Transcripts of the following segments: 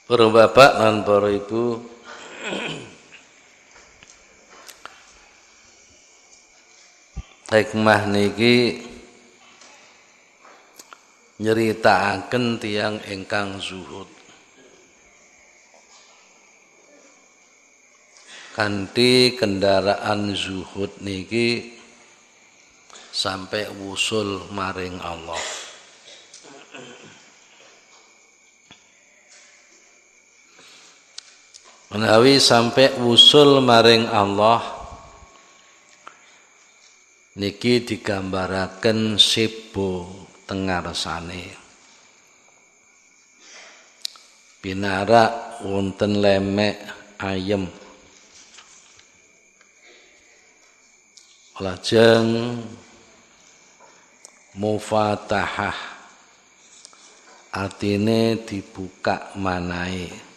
Para bapak lan para ibu, hikmah niki nyeritakaken tiyang ingkang zuhud. Kanthi kendaraan zuhud niki sampai wusul maring Allah. Menawi sampai wusul maring Allah niki digambaraken sibo tengarsane. Pinarak wonten lemek ayem. Lajeng mufatahah artine dibuka manahe.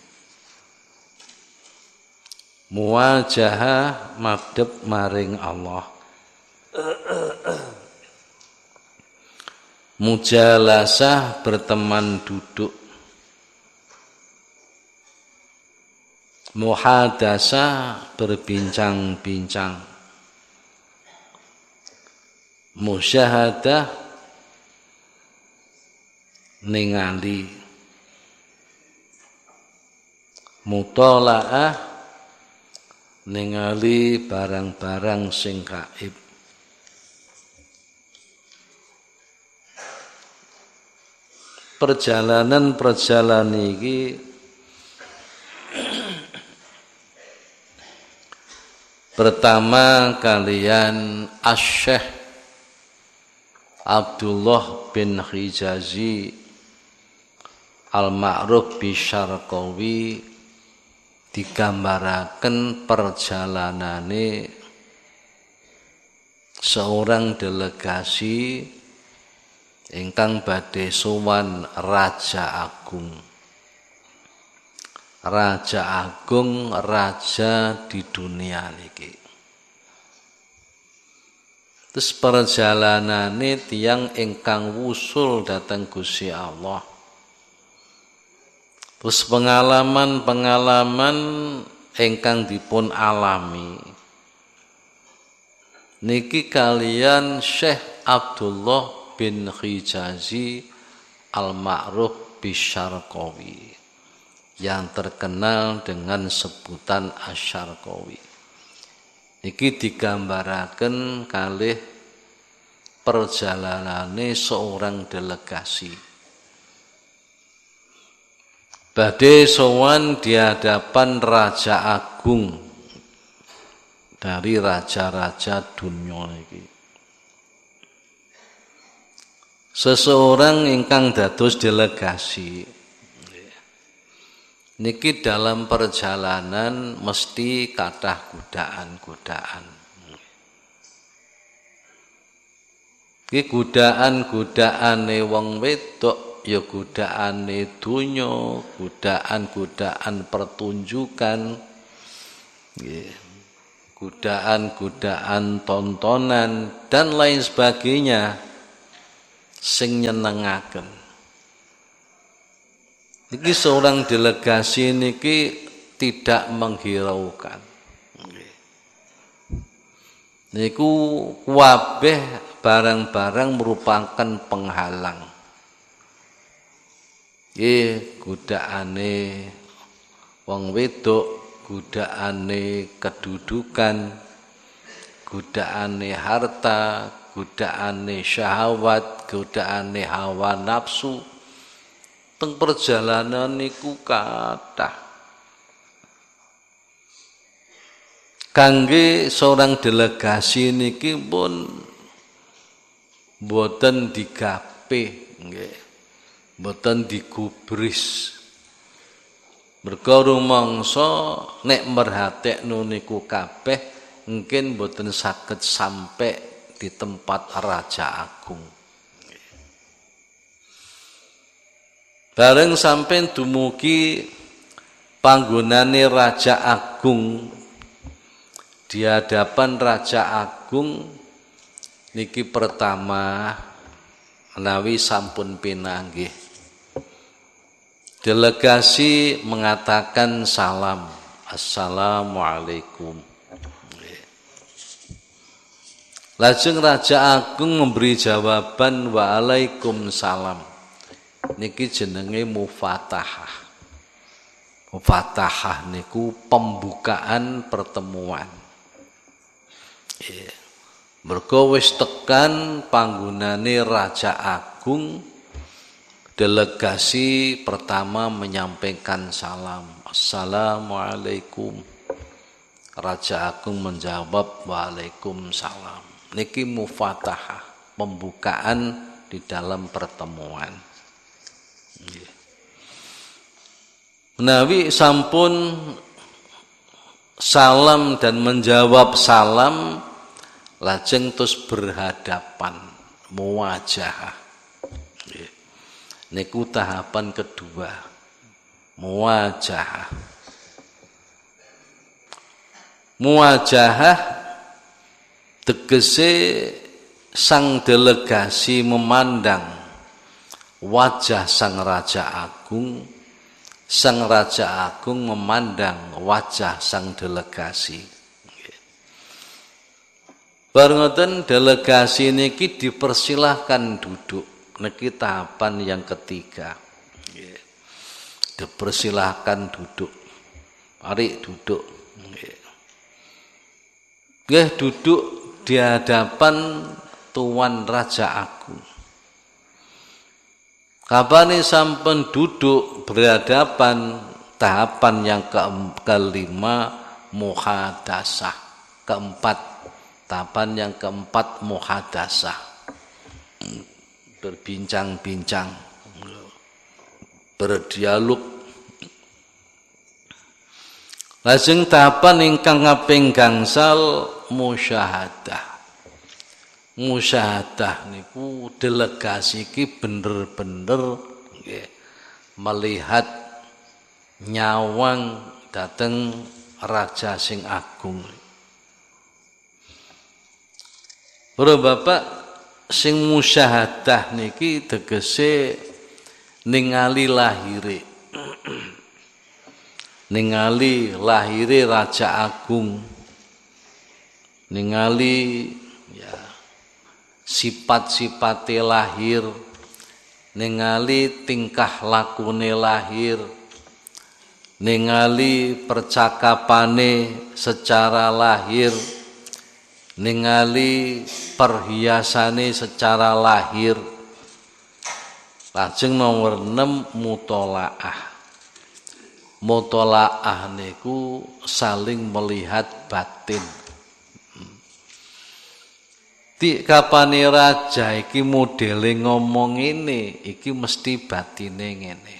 Muwajahah madhep maring Allah. Mujalasah berteman duduk. Muhadasah berbincang-bincang. Musyahadah ningali. Mutolaah ningali barang-barang sing gaib. Perjalanan iki pertama kalian Asy-Syaikh Abdullah bin Hijazi Al-Ma'ruf Bisyarqawi digambaraken perjalanane seorang delegasi ingkang badhe sowan Raja Agung. Raja Agung, raja di dunia niki. Terus perjalanane tiyang ingkang wusul dhateng Gusti Allah. Terus pengalaman-pengalaman ingkang dipun alami niki kalian Syekh Abdullah bin Hijazi Al-Ma'ruf Bisyarqawi yang terkenal dengan sebutan Asyarqawi. Niki digambaraken kalih perjalanane seorang delegasi. Badhe sowan di hadapan Raja Agung dari raja-raja dunya iki. Seseorang ingkang dados delegasi niki dalam perjalanan mesti kathah godaan-godaan. Iki godaan-godaane wong wedok ya godaane dunya, godaan-godaan pertunjukan, godaan-godaan tontonan dan lain sebagainya sing nyenengaken. Niki seorang delegasi niki tidak menghiraukan. Niku kabeh barang-barang merupakan penghalang. Godaane wong wedok, godaane kedudukan, godaane harta, godaane syahwat, godaane hawa nafsu. Teng perjalanan niku kathah. Kangge seorang delegasi niki pun boten digape nggih. Boten digubris. Merga rumangsa nek merhatekno niku kabeh mungkin boten saged sampai di tempat Raja Agung. Bareng sampai dumugi panggonane Raja Agung, di hadapan Raja Agung niki pertama menawi sampun pinanggih Delegasi mengatakan salam, assalamualaikum. Lajeng Raja Agung memberi jawaban waalaikumsalam. Niki jenenge mufatahah. Mufatahah niku pembukaan pertemuan. Mergo wis tekan panggonane Raja Agung, delegasi pertama menyampaikan salam, assalamualaikum. Raja Agung menjawab waalaikumsalam. Niki mufatahah, pembukaan di dalam pertemuan. Menawi sampun salam dan menjawab salam, lajeng terus berhadapan, muwajahah. Niku tahapan kedua, muwajahah. Muwajahah tegese sang delegasi memandang wajah sang Raja Agung, sang Raja Agung memandang wajah sang delegasi. Bareng delegasi niki dipersilahkan duduk. Niki tahapan yang ketiga. Dipersilahkan duduk. Mari duduk. Nggih duduk di hadapan Tuan Raja Agung. Kapane sampun duduk berhadapan, tahapan yang kelima muhadasah. Tahapan yang keempat muhadasah. Berbincang-bincang, berdialog. Lajeng tahapan ingkang kaping gangsal musyahadah. Musyahadah niku delegasi iki bener-bener melihat nyawang dateng Raja sing agung. Para bapak sing musyahadah niki tegese ningali lahire. Ningali lahire Raja Agung. Ningali ya sifat-sifate lahir, ningali tingkah lakune lahir, ningali percakapane secara lahir, ningali perhiasane secara lahir. Lajeng nomor 6 mutolaah. Mutolaah niku saling melihat batin. Di kapane raja iki modele ngomong ini, iki mesti batine ngene.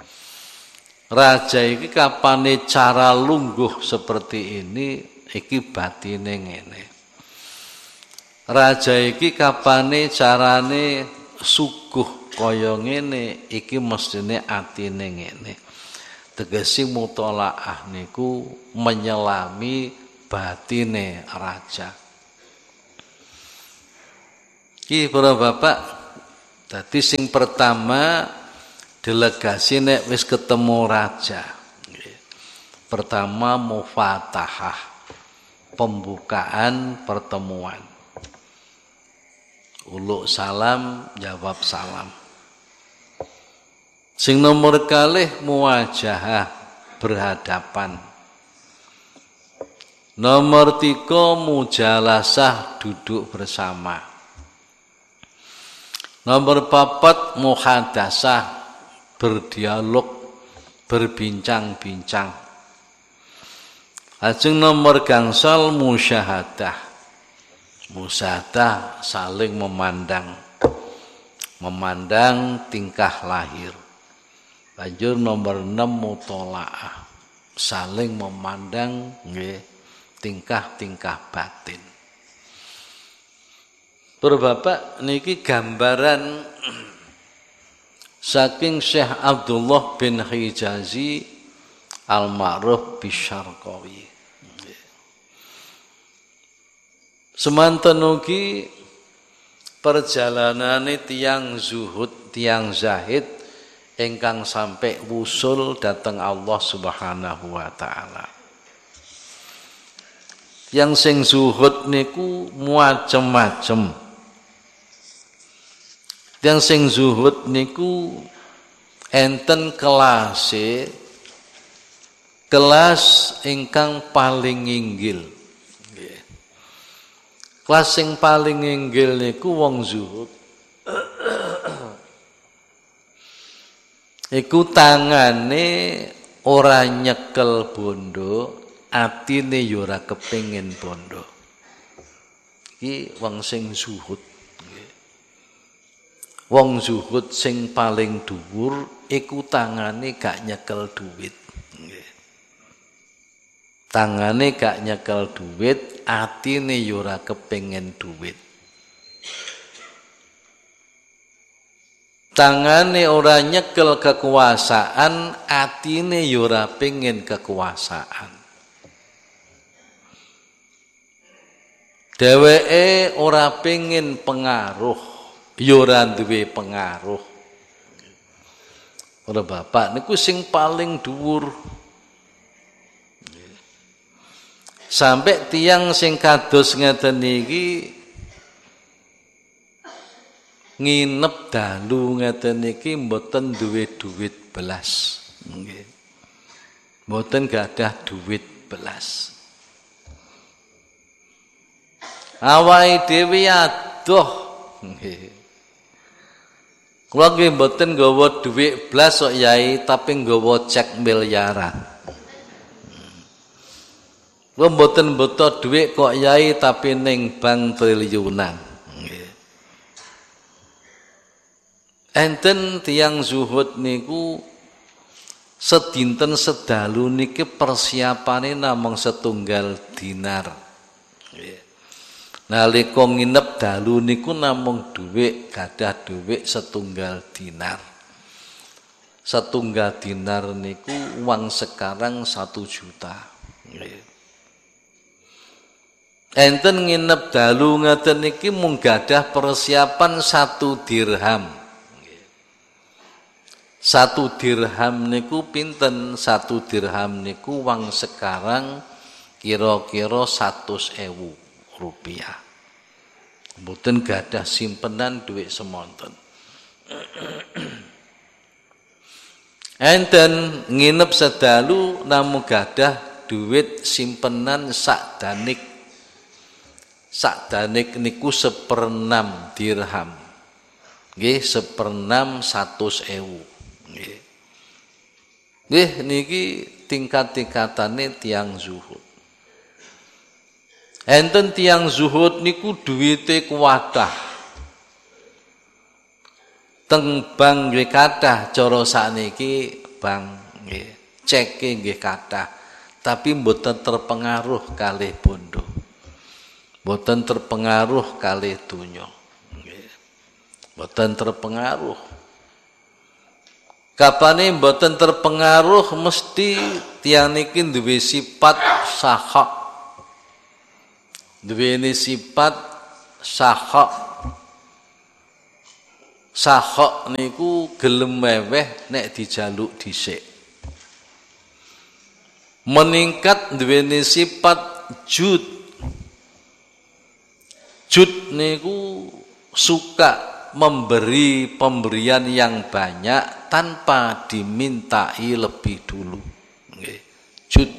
Raja iki kapane cara lungguh seperti ini, iki batine ngene. Raja iki kapane carane suguh kaya ngene, iki mestine atine ngene. Tegese mutolaah niku menyelami batine raja. Iki para bapak, dadi sing pertama delegasi nek wis ketemu raja. Pertama mufatahah, pembukaan pertemuan. Uluk salam, jawab salam. Sing nomor kalih muwajahah, berhadapan. Nomor 3 mujalasah, duduk bersama. Nomor 4 muhadasah, berdialog, berbincang-bincang. Ajeng nomor gangsal musyahadah. Musyahadah saling memandang. Memandang tingkah lahir. Lanjut nomor 6 mutolaah. Saling memandang tingkah-tingkah batin. Para bapak niki gambaran saking Syekh Abdullah bin Hijazi Al-Ma'ruf Bisyarqawi. Semanten ugi perjalanane tiyang zuhud, tiyang zahid ingkang sampai wusul dateng Allah Subhanahu wa taala. Yang sing zuhud niku macem-macem. Yang sing zuhud niku enten kelase, kelas ingkang paling inggil. Kelas sing paling inggil niku wong zuhud. Iku tangane ora nyekel bondo, atine ya ora kepengin bondo. Iki wong sing zuhud. Wong zuhud sing paling dhuwur iku tangane gak nyekel duit. Tangane gak nyekel duit, atine ya ora kepengin duit. Tangane ora nyekel kekuasaan, atine ya ora pengin kekuasaan. Dheweke ora pengin pengaruh, ya ora duwe pengaruh. Ora bapak niku sing paling dhuwur. Sampai tiang sing kados ngeten iki nginep dalu ngeten iki mboten duwe duit belas. Nggih. Mboten gadah duit belas. Awake dhewe adoh. Nggih. Kula nggih mboten nggawa duit belas kok Yai, tapi nggawa cek miliaran. Kula mboten butuh duit kok Yai, tapi ning bank triliunan. Enten tiyang zuhud niku sedinten sedalu niki persiapane namung setunggal dinar. Nalika nginep dalu niku namung dhuwit, gadah dhuwit setunggal dinar. Setunggal dinar niku uang sekarang 1 juta. Enten nginep dalu ngaten niki mung gadah persiapan 1 dirham. 1 dirham niku pinten? 1 dirham niku uang sekarang kira-kira 100.000 rupiah. Mboten gadah simpenan duit semonten. Enten nginep sedalu namung gadah duit simpenan sakdanik. Sakdanik niku 1/6 dirham. Nggih 1/6 100.000. Nggih. Nggih niki tingkat-tingkatane tiyang zuhud. Enten tiyang zuhud niku duwite kuwatah. Teng bank nggih kathah, cara sakniki bank nggih. Ceke nggih kathah, tapi mboten terpengaruh kalih bondo. Mboten terpengaruh kalih donya. Nggih. Mboten terpengaruh. Kapane mboten terpengaruh mesti tiyang niki duwe sifat sahak. Duweni sifat sahak. Sahak niku gelem meweh nek dijaluk dhisik. Meningkat duweni sifat jud. Jud niku suka memberi pemberian yang banyak tanpa dimintai lebih dulu. Nggih. Jud.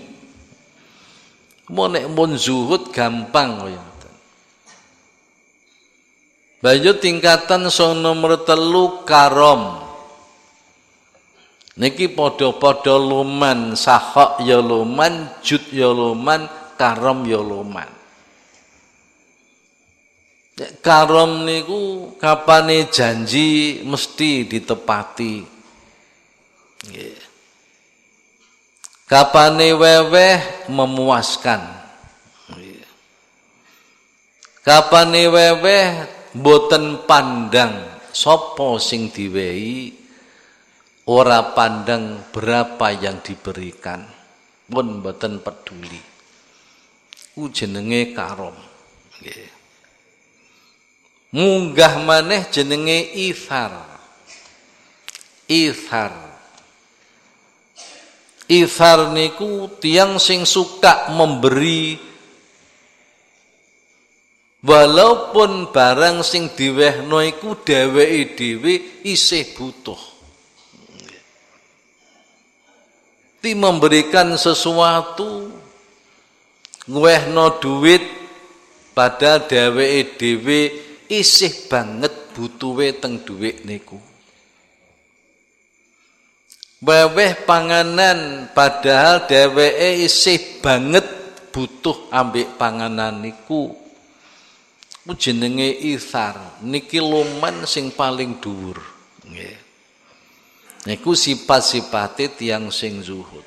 Nek mun zuhud gampang kaya ngoten. Banyu tingkatan sing nomor 3 karom. Niki padha-padha luman, sahak ya luman, jud ya luman, karom ya luman. Karom niku kapane janji mesti ditepati. Nggih. Kapane weweh memuaskan. Nggih. Kapane weweh boten pandang sapa sing diwehi, ora pandang berapa yang diberikan, pun boten peduli. Ku jenenge karom. Nggih. Munggah maneh jenenge ithar. Ithar. Ithar niku tiyang sing suka memberi walaupun barang sing diwehno iku dheweke dhewe isih butuh. Ti memberikan sesuatu ngwehno duit padahal dheweke dhewe isih banget butuhe teng duit niku. Weweh panganan padahal dheweke isih banget butuh ambek panganan niku. Ku jenenge ithar, niki loman sing paling dhuwur. Nggih. Niku sifat-sifate tiyang sing zuhud.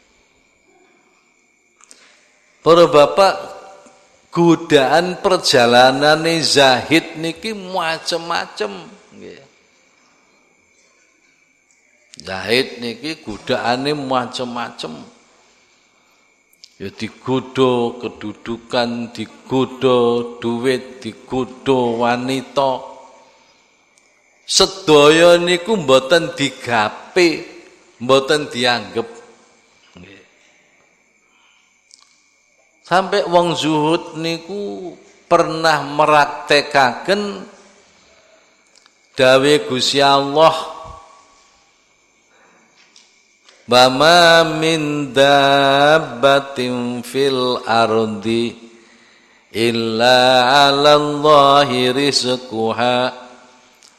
Para bapak, godaan perjalanane zahid niki macem-macem. Nggih. Zahid niki godaane macem-macem. Ya digoda kedudukan, digoda duit, digoda wanita. Sedaya niku mboten digape, mboten dianggep. Nggih. Sampai wong zuhud niku pernah meraktekaken dawuh Gusti Allah, wa ma min dabbatin fil ardi illa 'alallahi rizquha